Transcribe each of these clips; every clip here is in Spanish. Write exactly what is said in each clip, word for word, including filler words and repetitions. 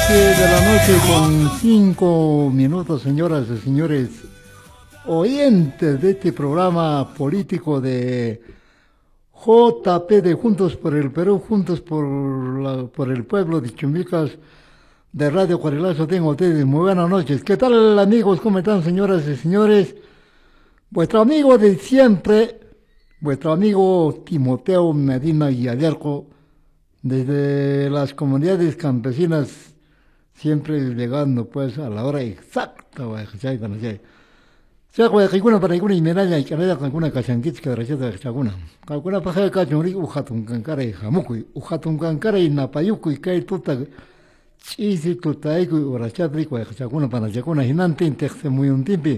siete de la noche con cinco minutos, señoras y señores oyentes de este programa político de J P de Juntos por el Perú, Juntos por, la, por el Pueblo de Chumbicas, de Radio Cuarilazo. Tengo ustedes muy buenas noches. ¿Qué tal, amigos? ¿Cómo están, señoras y señores? Vuestro amigo de siempre, vuestro amigo Timoteo Medina Guillerco, desde las comunidades campesinas, siempre llegando pues a la hora exacta, ¿cachai? Para allá. Se hace alguna para alguna y medalla y canela con alguna cachanquitz que receta de chaguna. Alguna paja de cachonri, ujatun cankara y jamuku, ujatun cankara y napayuku y cae tuta chisi tutaiku y orachatri, chaguna para chaguna, hinante intexe muy un timpi.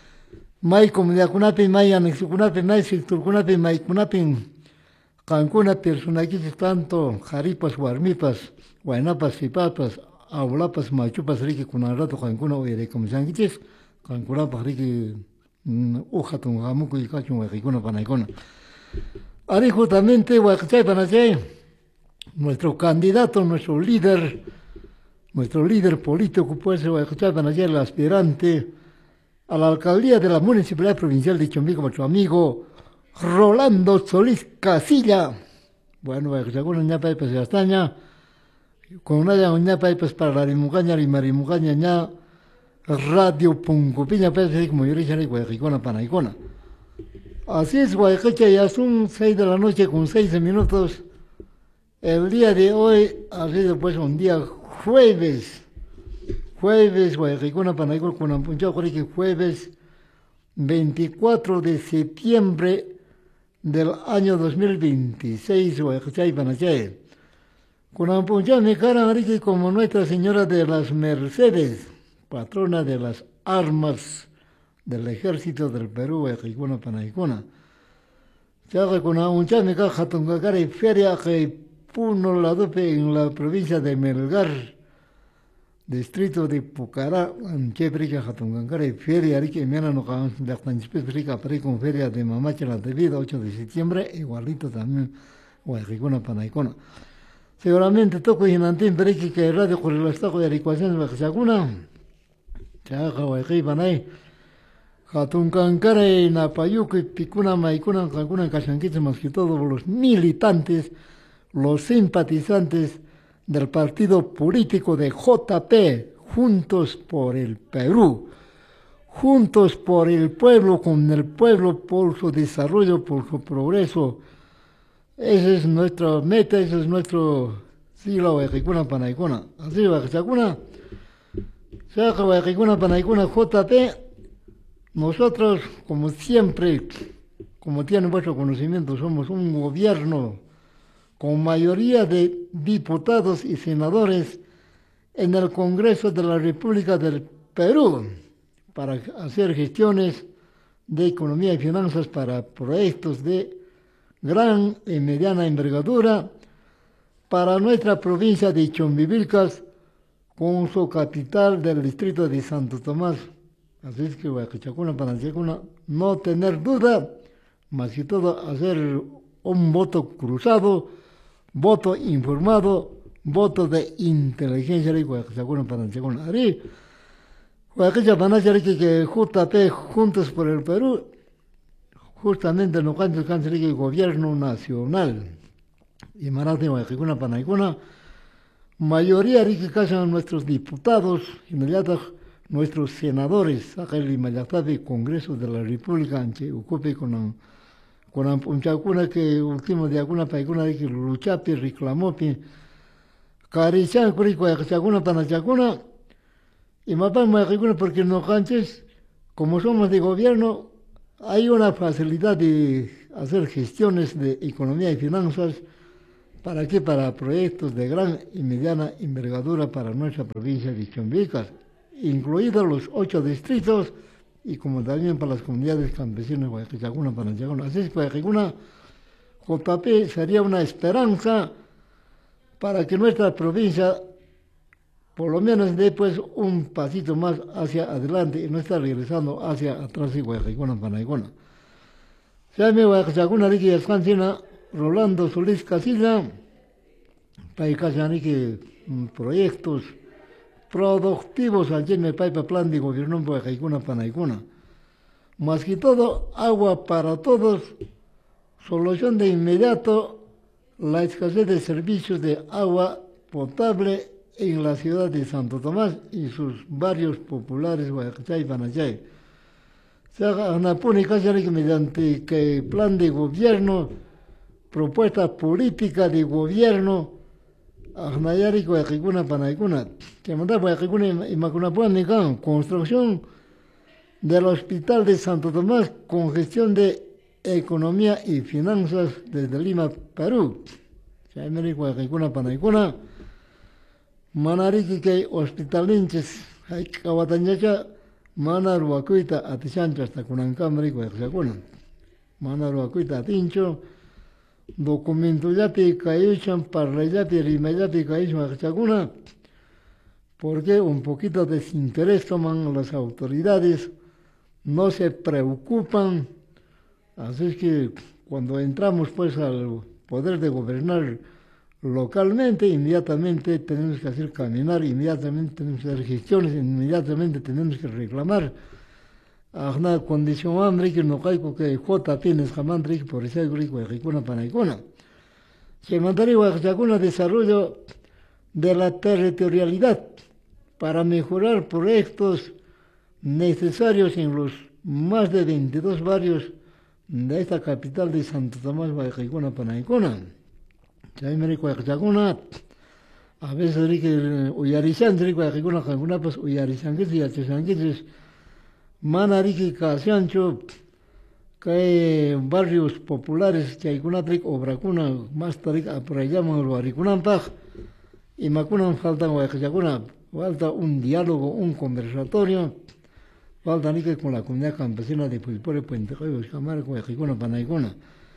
Mai comunidad kunapi, mai anexukunapi, mai silturkunapi, mai kunapi. Cancuna personajes tanto jaripas, guarmipas, guaynapas, sipapas, aulapas, machupas, rique con el rato cancuna o de como sanguiches, cancuna para rique ujatun jamuco y cachun huajicuna panaicona. Ahí justamente huachay panachay, nuestro candidato, nuestro líder, nuestro líder político, pues huachay panachay, el aspirante a la alcaldía de la Municipalidad Provincial de Chumbico, nuestro amigo Rolando Solís Casilla. Bueno, alguna ñapa y pues castaña, con una ñapa y pues para la rimucaña y marimucaña ña radio puncupiña pues como yo dije, guayacicona panaicona. Así es, guayacacha, ya son seis de la noche con seis minutos. El día de hoy ha sido pues un día jueves, jueves, guayacicona panaicona con un punchado, que jueves veinticuatro de septiembre del año dos mil veintiséis, Huayachay Panachay. Con la punchada me cara como Nuestra Señora de las Mercedes, patrona de las armas del Ejército del Perú, Huayacicuna Panaicuna. Se hace con la punchada me cara Jatungacara y feria que puno la dope en la provincia de Melgar, distrito de Pucará, en Cheprica, Jatungacara y feria, Arique, Mena, no can, de Actanchipica, con feria de Mamacha, la debida, ocho de septiembre, igualito también, Huayacicuna, Panaicona. Seguramente toco y Nantín, Perique, que radio con el estado de Aricuación de Huayacicuna, Chaja, Huayacay, Panay, Jatungacara y Napayuco y Picuna, Maicuna, Cancuna, Cachanquitos, más que todos los militantes, los simpatizantes del partido político de J P, Juntos por el Perú, Juntos por el Pueblo, con el pueblo, por su desarrollo, por su progreso. Esa es nuestra meta, ese es nuestro siglo Huayacicuna Panaicuna. Así, Huayacicuna, Saca Huayacicuna Panaicuna J P, nosotros, como siempre, como tienen vuestro conocimiento, somos un gobierno con mayoría de diputados y senadores en el Congreso de la República del Perú para hacer gestiones de economía y finanzas para proyectos de gran y mediana envergadura para nuestra provincia de Chumbivilcas con su capital del distrito de Santo Tomás. Así es que Huayacachacuna, Panachacuna, no tener duda, más que todo hacer un voto cruzado, voto informado, voto de inteligencia de Huayacachacuna Panachacuna. Ari, Huayacachacuna Panachacuna que J P, Juntos por el Perú, justamente no canto canto el gobierno nacional. Y Marate Huayacachacuna Panachacuna, mayoría de que casan nuestros diputados, inmediatos nuestros senadores, acá el inmediato del Congreso de la República, que ocupe con con un punchacuna que último de alguna paiguna de que luchapi, reclamopi, carichan, curico, Huayacachacuna, Panachacuna, y mapan Huayacachacuna porque no canches, como somos de gobierno, hay una facilidad de hacer gestiones de economía y finanzas, ¿para qué? Para proyectos de gran y mediana envergadura para nuestra provincia de Chumbicas, incluidos los ocho distritos, y como también para las comunidades campesinas de Huayacachacuna, Panachacuna. Así es que Huayacachacuna, J P sería una esperanza para que nuestra provincia por lo menos dé pues un pasito más hacia adelante y no está regresando hacia atrás de Huayacachacuna, Panachacuna. Se llama Huayacachacuna, Ricky Escancina, Rolando Solís Casilla, Paicachanique, proyectos productivos allí me paipa plan de gobierno para Haikuna Panaikuna. Más que todo, agua para todos, solución de inmediato la escasez de servicios de agua potable en la ciudad de Santo Tomás y sus barrios populares, Guayachay y Panachay. Se haga una pública mediante que plan de gobierno, propuesta política de gobierno, Agnayari Guayacuna Panaikuna, que manda Guayacuna y Macunapuan, construcción del Hospital de Santo Tomás con gestión de economía y finanzas desde Lima, Perú. Chaimeri Guayacuna Panaikuna, Manariki que hospitalinches, hay Kawatanyacha, Manaruacuita Atichancho hasta Kunancamri Guayacuna. Manaruacuita Atincho, documento yapi Kayuchan, parla yapi, rima yapi Kayuchan, porque un poquito de desinterés toman las autoridades, no se preocupan, así es que cuando entramos pues al poder de gobernar localmente, inmediatamente tenemos que hacer caminar, inmediatamente tenemos que hacer gestiones, inmediatamente tenemos que reclamar a una condición hambre que no caigo que J Pines jamandri por ese grupo de Ricuna Panaicuna. Se mandaría a desarrollo de la territorialidad para mejorar proyectos necesarios en los más de veintidós barrios de esta capital de Santo Tomás, Guayacuna, Panaicuna. A veces rique uyarizan, rique Guayacuna, Guayacuna, pues uyarizan, que si achesan, que si mana rique casiancho, que hay barrios populares, que hay una tric obracuna, más taric, por allá llaman lo aricunan paj, y macunan faltan Guayacuna, falta un diálogo, un conversatorio. Falta ni que con la comunidad campesina de Pulpore, Puente Cayo, Escamar, Guayacuna, Panaicuna.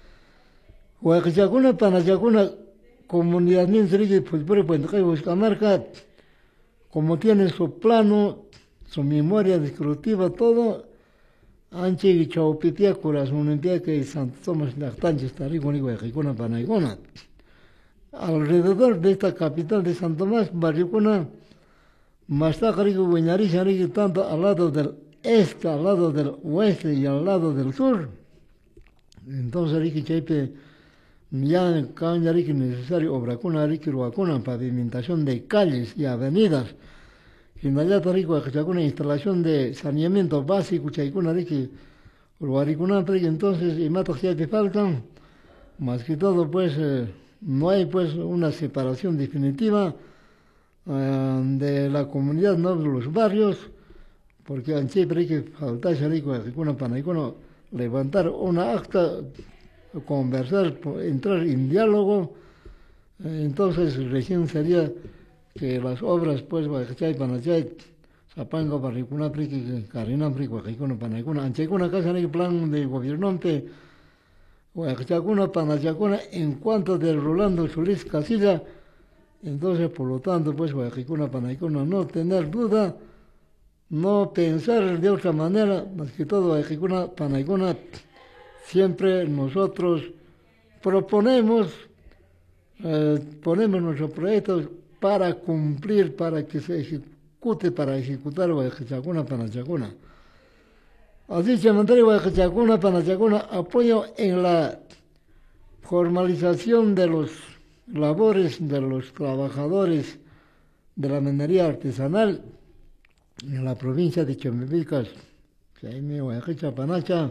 Guayacuna, Panayacuna, comunidad Ninsri de Pulpore, Puente Cayo, Escamar, como tiene su plano, su memoria descriptiva, todo, anche y chaupitia, corazón en pie, que Santo Tomás Lactanche está rico, ni Guayacuna, Panaicuna. Alrededor de esta capital de Santo Tomás, Barriocuna, más está rico, Guañariza, rico, tanto al lado del este, al lado del oeste y al lado del sur. Entonces, Ricky Chaipe, ya caña Ricky necesario obra cuna, Ricky Ruacuna, pavimentación de calles y avenidas. Hinayata Rico, una instalación de saneamiento básico, Chaicuna Ricky, Ruaricuna, entonces, y matos Chaipe faltan. Más que todo, pues, eh, no hay pues una separación definitiva eh, de la comunidad, no de los barrios, porque siempre hay que faltar una Panaicuna, levantar una acta, conversar, entrar en diálogo, entonces recién sería que las obras, pues, Guayachay, Panachay, Zapanga, Barricuna, Priqui, Carina, Priqui, Guayacuna, Panaicuna, Anchaycuna, casa en el plan de gobierno, Guayacuna, Panachacuna, en cuanto de Rolando Solís Casilla, entonces, por lo tanto, pues, Guayacuna, Panaicuna, no tener duda, no pensar de otra manera, más que todo, Guayacuna, Panaicuna, siempre nosotros proponemos, eh, ponemos nuestros proyectos para cumplir, para que se ejecute, para ejecutar Guayacuna, Panachacuna. Así se mantiene Guayacuna, Panachacuna, apoyo en la formalización de los labores de los trabajadores de la minería artesanal en la provincia de Chomepicas, Guayaquicha, Panacha.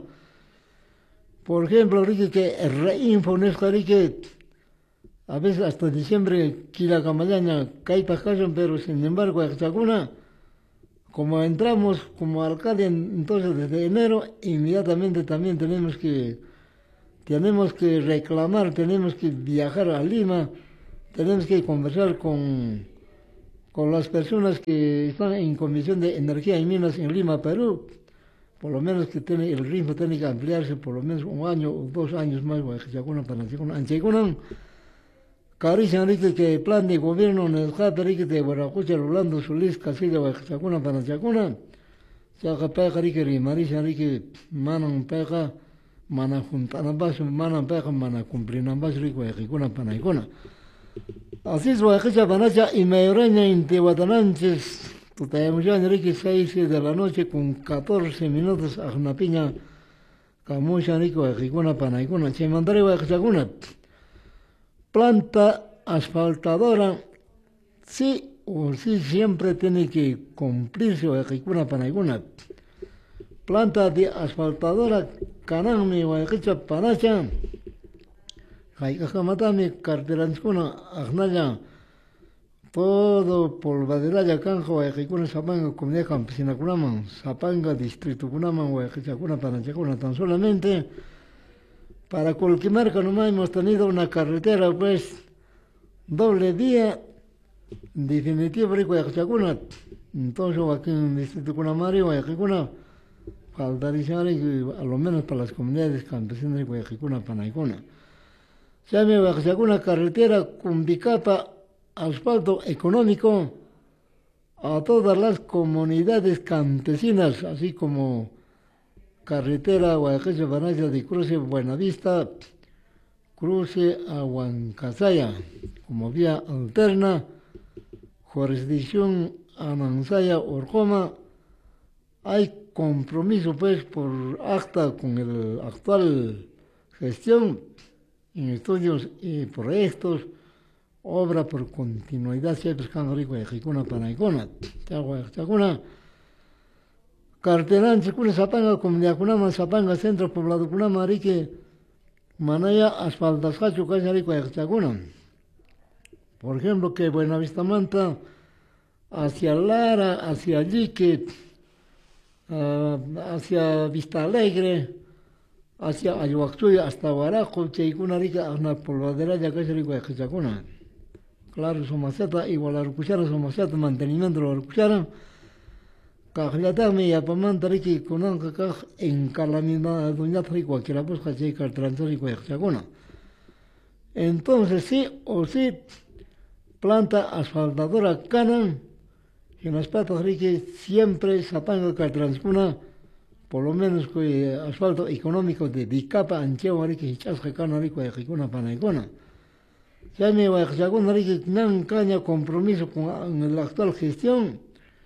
Por ejemplo, que reinfo que a veces hasta diciembre, Kila Camayaña, Caipa Cayon, pero sin embargo, Guayacuna, como entramos como alcalde, entonces desde enero, inmediatamente también tenemos que, tenemos que reclamar, tenemos que viajar a Lima, tenemos que conversar con con las personas que están en Comisión de Energía y Minas en Lima, Perú, por lo menos que tiene, el ritmo tiene que ampliarse por lo menos un año o dos años más, Guayacuna, Panachacuna, Anchaycuna, Carician Rique, que plan de gobierno en el Jata Rique de Guaracucha, Rolando Solís, Casilla, Guayacuna, Panachacuna, Chaca Peca Rique, Rimarician Rique, Manan Peca, Mana Juntanabas, Manan Peca, Mana Cumplinambas Rique, Guayacuna, Panachacuna. Así es, Guayacuna, Panacha y Mayureña, Intihuatananches, Tutayamos ya Enrique seis de la noche con catorce minutos a una piña camucha rico ejicuna panaicuna chimandare huachaguna. Planta asfaltadora sí o sí siempre tiene que cumplirse o ejicuna panaicuna. Planta de asfaltadora canami o ejicha panacha. Haikajamatami carteranskuna agnaya. Todo polvadera canjo ejicuna sapanga comunidad campesina kunaman, sapanga distrito kunaman o ejicuna panachakuna. Tan solamente para cualquier marca nomás hemos tenido una carretera pues doble vía definitiva rico ejicuna. Entonces aquí en el distrito kunamari o ejicuna faltaría a lo menos para las comunidades campesinas rico ejicuna panaicuna. Se me va una carretera con bicapa asfalto económico a todas las comunidades campesinas, así como carretera Guayaquil Banaya de Cruce Buenavista, Cruce a Huancasaya, como vía alterna, jurisdicción Anansaya Orjoma. Hay compromiso pues por acta con el actual gestión en estudios y proyectos. Obra por continuidad siempre can rico ejicuna panaicuna. Chaguna carterán chicuna zapanga comunidad kunama zapanga centro poblado kunama rique manaya asfaltas hachu casi rico ejicuna. Por ejemplo que Buenavista Manta hacia Lara, hacia Lique, uh, hacia Vista Alegre, hacia Ayuaxuy hasta Guarajo, Cheicuna rica una polvadera ya casi rico ejicuna. Claro, somaceta, igual a la cuchara, somaceta, mantenimiento de la cuchara. Cajlatame y apamanta riqui kunan caj en calamidad doña rico aquí la busca checa transa rico hexagona. Entonces sí o sí planta asfaltadora canan y en las patas riqui siempre zapanga cartranscuna por lo menos que asfalto económico de bicapa ancheo riqui chasca cana rico hexagona panaicona. Ya me va a decir que no caña compromiso con la actual gestión,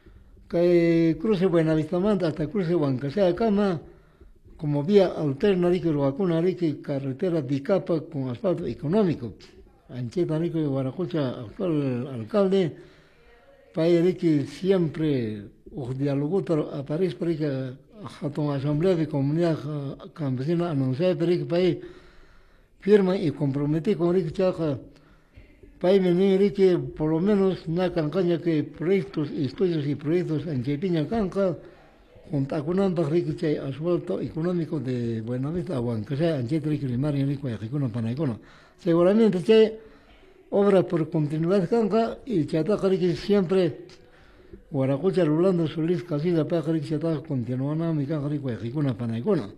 que cruce Buenavista Manta hasta cruce Huancasaya Cama, como vía alterna, rico vacuna, rico carretera bicapa con asfalto económico. Ancheta rico de Guaracocha, actual alcalde, país rico siempre dialogó a París, rico a asamblea de comunidad campesina anunciada, rico país firma y comprometí con rico chaja. País me que por lo menos una campaña que proyectos, estudios y proyectos en Chepiña Canca, junto con un rico asfalto económico de Buenavista, aunque sea en Chepiña Primaria, rico y Panaicona. Seguramente que obra por continuidad Canca y Chataca que siempre Guaracocha Rolando Solís Casilla Paja que Chataca continuana mi Canca rico y Panaicona.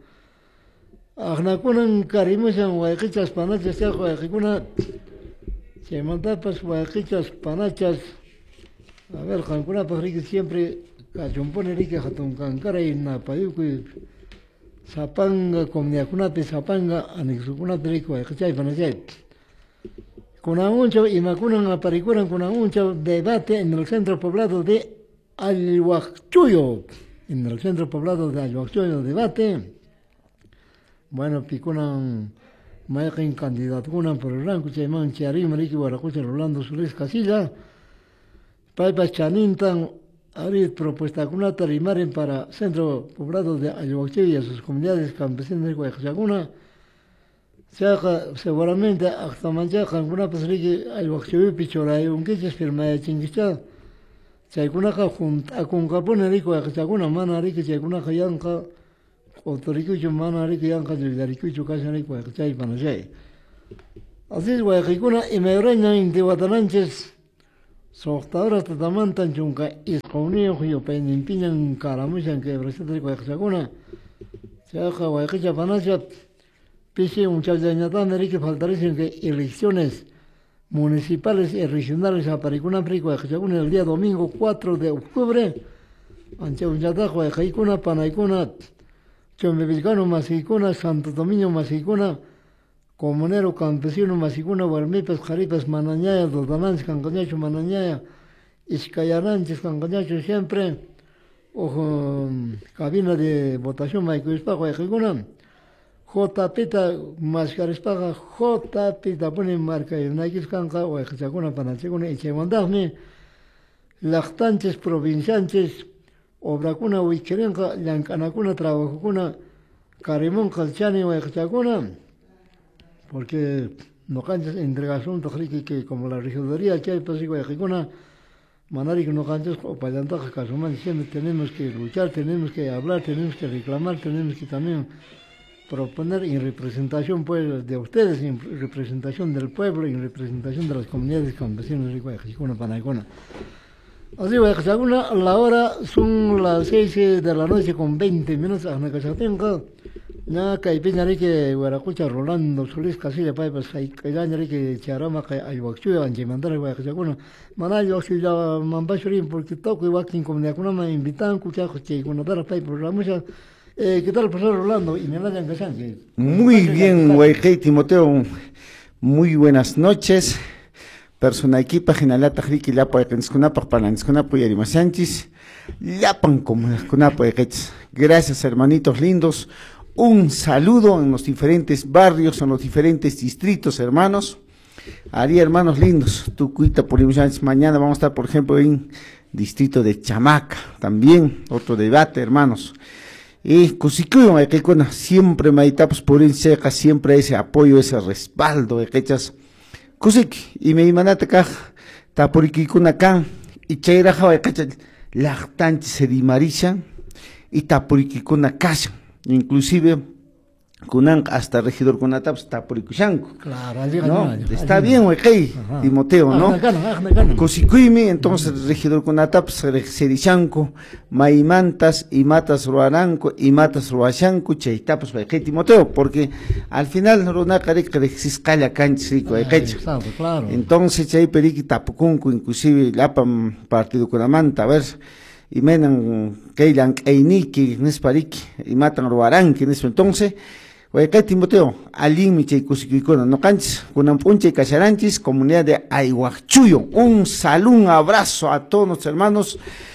Agnacunan Carimusan Guayquichas Panachas Guayquicuna. Se manda pues guayaquichas, panachas, a ver, cancuna pues rique siempre, cachompone rique jatun cancara y napayuku, zapanga, comuniacuna pe zapanga, anexucuna rico, guayachay, panachay. Con mucho y macunan aparicuran con mucho debate en el centro poblado de Ayuaxchuyo, en el centro poblado de Ayuaxchuyo, debate. Bueno, picunan. Mayakin candidato kuna por el rango chayman chiarim mariki Guaracocha Rolando Solís Casilla paipa chanintan arit propuesta kuna tarimaren para centro poblado de Ayuaxchuyo y a sus comunidades campesinas de Guayacuna Chaca seguramente hasta manchaja kuna pasriki Ayuaxchuyo pichoray unquiches firmaya chingicha chaykunaqa junta con capone rico Guayacuna mana riki chaykunaqa yanqa Otoricucho mana rico yanca de Daricucho casa rico chay panachay. Así es Guayacuna y me reña en Tehuatananches soxtadoras tatamantan chunca y escondido cuyo penimpiñan caramuchan que presenta rico Guayacuna. Se haga Guayaquicha panacha pise un chaldañatán de rico faltarían que elecciones municipales y regionales a Paricuna rico Guayacuna el día domingo cuatro de octubre ante un chalda Guayacuna panaicuna Chombevilcano Masicuna, Santo Domingo Masicuna, Comunero Campesino Masicuna, Guarmipas, Jaripas, Manañaya, Dodanans, Cancañacho, Manañaya, Iscayananchis Cancañacho siempre, ojo, cabina de votación, Maico Ispaco, Ejigunam, J. Pita, Mascarispaga, J. Pita, pone marca, y Naikis Canca, o Ejachacuna, Panachicuna, y Chemandazme, Lactanches, Provincianches, Obracuna, Huicherenca, Yancanacuna, Trabajocuna, Carimón, Calchani, o Ejachacuna, porque no canchas entregación, que como la regiduría, que hay pasivo de Ejicuna, Manari que no cantes o payantajas casuman, siempre tenemos que luchar, tenemos que hablar, tenemos que reclamar, tenemos que también proponer en representación pues de ustedes, en representación del pueblo, en representación de las comunidades campesinas de Guayacuna, Panaicona. Así Guayacuna, la hora son las seis de la noche con veinte minutos, a Nacachatenca. Na Caipiñari que Guaracucha Rolando Solís Casilla Paipas, Caipiñari que Charama, Ayuachuya, Anchimandara, Guayacuna. Manayo, si ya Mambashurin, porque toco y Wakin como de Acuna me invitan, Cuchajo, que con la Paipas, la mucha. ¿Qué tal, profesor Rolando? Y me la Muy bien, Guayjay Timoteo. Muy buenas noches. Persona equipa general Tajriki Lapa de Niskunapa, Palaniskunapa y Arima Sánchez. Lapan como Niskunapa de Gracias, hermanitos lindos. Un saludo en los diferentes barrios, en los diferentes distritos, hermanos. Haría hermanos lindos, Tucuita, Polimuchans. Mañana vamos a estar, por ejemplo, en distrito de Chamaca. También otro debate, hermanos. Y Cusicuyo, siempre maitapos por en seca, siempre ese apoyo, ese respaldo de quechas. Cusik, y me imanate caj, tapurikikuna can, y chairaja de quechas, lactanche se dimarisha, y tapurikikuna cashan. Inclusive kunan hasta regidor kunataps tapurikushanku. Claro, ¿no? Está bien, güey, Timoteo, ¿no? Cosicuymi, entonces regidor kunataps serishanku, maimantas y matas ruaranco y matas ruashanku, cheitapos, güey, Timoteo, porque al final runacare que exiscala canchrico, güey, claro. Entonces chay periqui tapucunco, inclusive lapam partido kunamanta, a ver. Y menan keilan einiki nespariki y matan ruaranki neso entonces Guayacay Timoteo alin miche kusikikono no canchis kunan punche cacharanchis comunidad de Ayhuachuyo. Un saludo, un abrazo a todos los hermanos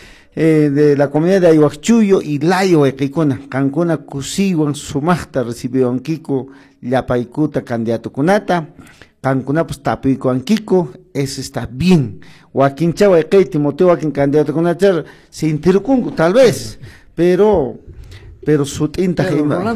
eh, de la comunidad de Ayhuachuyo y Layo Guayacaycona Cancuna Cusiwan Sumachta recibió en Kiko Yapaikuta candidato kunata Cancuna pues tapico en Kiko, eso está bien. Joaquín Chava de Timoteo, Joaquín candidato con la charla, se intercungo, tal vez, pero, pero su tinta.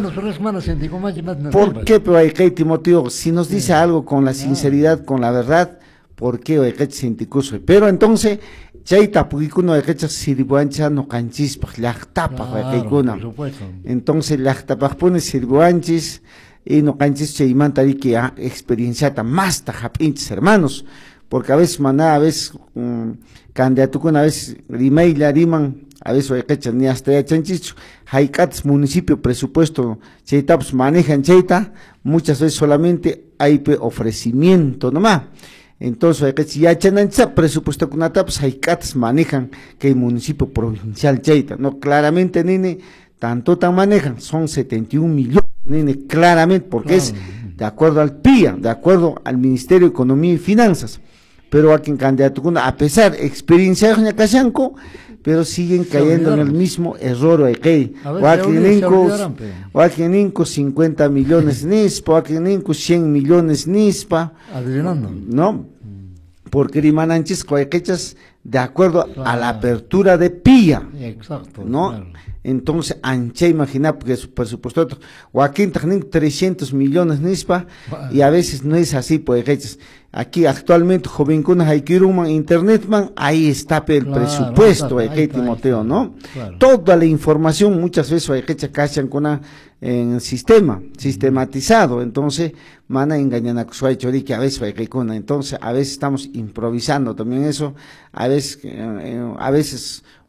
¿Por qué, pero hay que Timoteo, si nos dice algo con la sinceridad, con la verdad, por qué hay que se inticuso? Pero entonces, chaita, porque uno de que sirvuancha no canchispa, la tapa, entonces la tapa pone sirvuanchis. Y no canches che iman que experiencia más tajapinches hermanos, porque a veces maná, a veces um, candidato con a veces rimay riman, a veces hay que ni hasta ya chanchicho, haikats municipio presupuesto, cheitaps manejan cheita, muchas veces solamente hay ofrecimiento nomás. Entonces hay que ya chanancha presupuesto con ataps haikats manejan que el municipio provincial cheita, no claramente nene, tanto tan manejan, son setenta y un millones. Claramente, porque claro. Es de acuerdo al P I A, de acuerdo al Ministerio de Economía y Finanzas, pero aquí en candidato, a pesar de experiencia de Cashanco, pero siguen se cayendo en el mismo error de que o aquí en cincuenta millones nispa, o aquí en cien millones nispa, adivinando, ¿no? Porque rimananches coequechas de acuerdo claro. A la apertura de P I A, exacto, ¿no? Claro. Entonces, anche imagina porque su presupuesto, Joaquín tienen trescientos millones nispa, bueno. Y a veces no es así, pues, aquí actualmente, joven con Haikiruma, Internetman, ahí está el claro, presupuesto, hay que Timoteo, ¿no? Claro. Toda la información, muchas veces hay que cachan con una, en el sistema, sistematizado, entonces, mana engañan a Kusuay que a veces hay que con, entonces, a veces estamos improvisando también eso, a veces, eh, a veces,